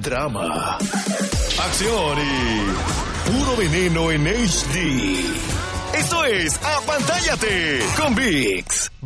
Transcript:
drama, acción y puro veneno en HD. Esto es Apantállate con VIX.